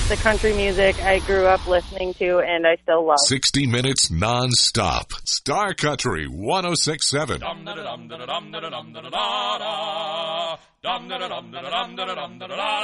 the country music I grew up listening to and I still love. 60 minutes non-stop. Star Country 106.7.